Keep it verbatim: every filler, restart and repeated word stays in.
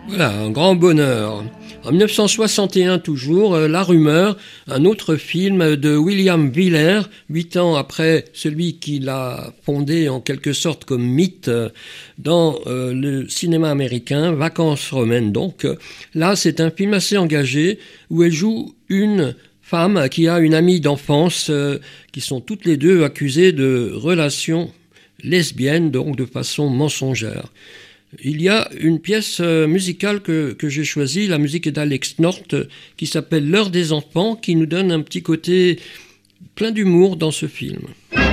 Voilà, un grand bonheur. En mille neuf cent soixante et un toujours, La Rumeur, un autre film de William Wyler, huit ans après celui qui l'a fondé en quelque sorte comme mythe dans euh, le cinéma américain, Vacances romaines donc. Là, c'est un film assez engagé où elle joue une femme qui a une amie d'enfance euh, qui sont toutes les deux accusées de relations lesbiennes, donc de façon mensongère. Il y a une pièce musicale que, que j'ai choisie, la musique est d'Alex North, qui s'appelle L'heure des enfants, qui nous donne un petit côté plein d'humour dans ce film.